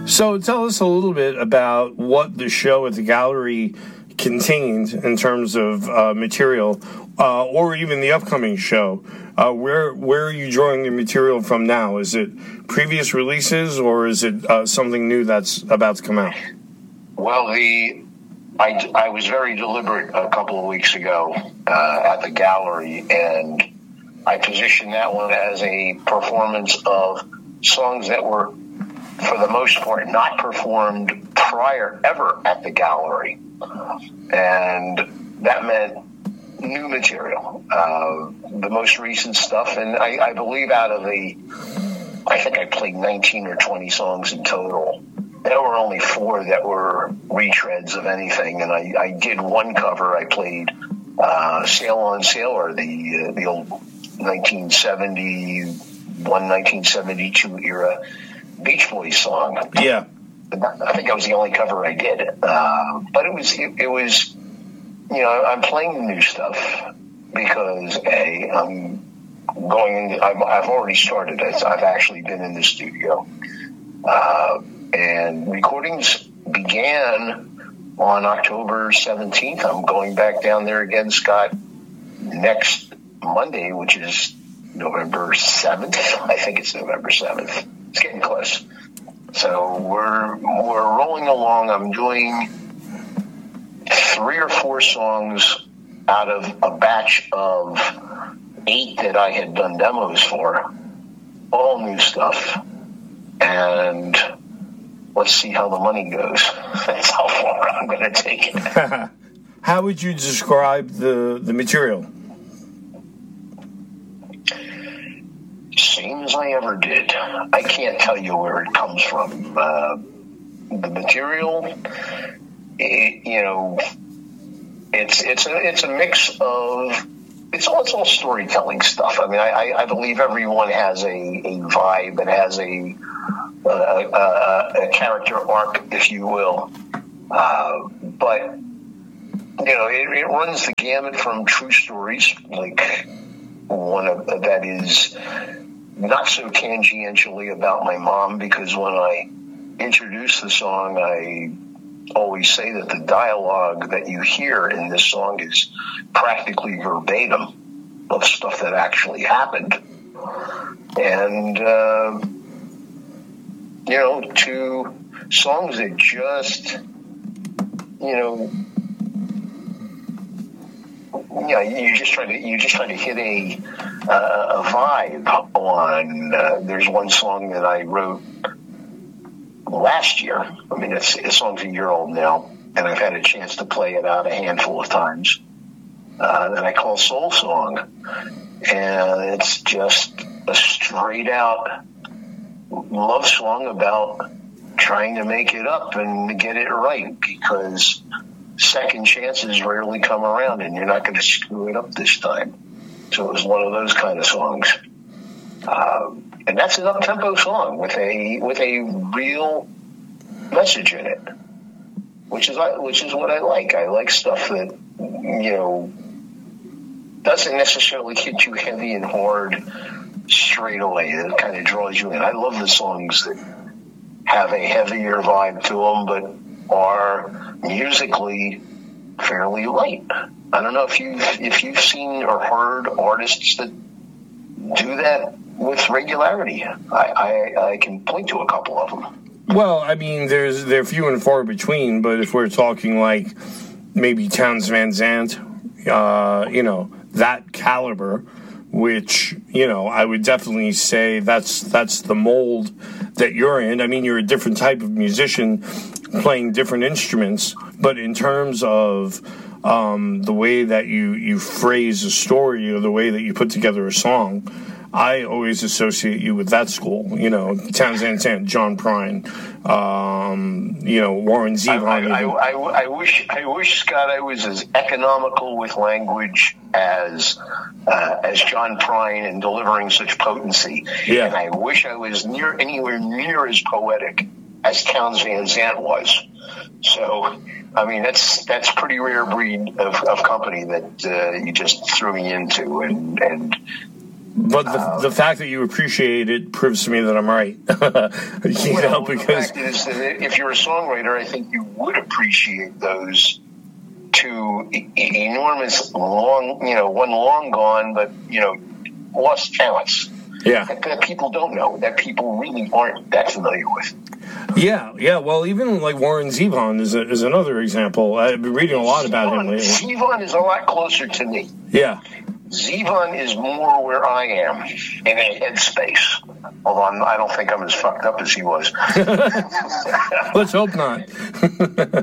So tell us a little bit about what the show at the gallery contained in terms of material, or even the upcoming show. Where are you drawing the material from now? Is it previous releases, or is it something new that's about to come out? Well, I was very deliberate a couple of weeks ago at the gallery, and I positioned that one as a performance of songs that were, for the most part, not performed prior ever at the gallery. And that meant new material, the most recent stuff. And I believe I think I played 19 or 20 songs in total. There were only 4 that were retreads of anything. And I did one cover. I played Sail on Sailor, the old 1971, 1972 era Beach Boys song. Yeah. I think that was the only cover I did. But it was, I'm playing the new stuff because I've already started. I've actually been in the studio. And recordings began on October 17th. I'm going back down there again, Scott, next Monday, which is November 7th. I think it's November 7th. It's getting close. So we're rolling along. I'm doing 3 or 4 songs out of a batch of 8 that I had done demos for. All new stuff. And let's see how the money goes. That's how far I'm going to take it. How would you describe the material? Same as I ever did. I can't tell you where it comes from. The material, it's a mix of. It's all storytelling stuff. I mean, I believe everyone has a vibe and has a character arc, if you will. But it runs the gamut from true stories, like one of that is not so tangentially about my mom, because when I introduce the song, I always say that the dialogue that you hear in this song is practically verbatim of stuff that actually happened. And, to songs that just, you just try to hit a vibe on. There's one song that I wrote last year. I mean, the song's a year old now, and I've had a chance to play it out a handful of times. That I call Soul Song, and it's just a straight out love song about trying to make it up and get it right, because second chances rarely come around, and you're not going to screw it up this time. So it was one of those kind of songs, and that's an up-tempo song with a real message in it, which is what I like. I like stuff that doesn't necessarily hit you heavy and hard straight away. It kind of draws you in. I love the songs that have a heavier vibe to them, but are musically fairly light. I don't know if you've seen or heard artists that do that with regularity. I can point to a couple of them. Well, I mean, they're few and far between, but if we're talking like maybe Townes Van Zandt, that caliber, which, I would definitely say that's the mold that you're in. I mean, you're a different type of musician playing different instruments, but in terms of the way that you phrase a story or the way that you put together a song, I always associate you with that school. Townes Van Zandt, John Prine, Warren Zevon. I wish, Scott, I was as economical with language as John Prine in delivering such potency. Yeah. And I wish I was anywhere near as poetic as Townes Van Zandt was. So, I mean, that's pretty rare breed of company that you just threw me into, and But the fact that you appreciate it proves to me that I'm right. The fact is that if you're a songwriter, I think you would appreciate those two enormous, one long gone, but lost talents. Yeah, that people don't know, that people really aren't that familiar with. Yeah. Well, even like Warren Zevon is another example. I've been reading a lot about him lately. Zevon is a lot closer to me. Yeah. Zevon is more where I am in a headspace. Although I don't think I'm as fucked up as he was. Let's hope not.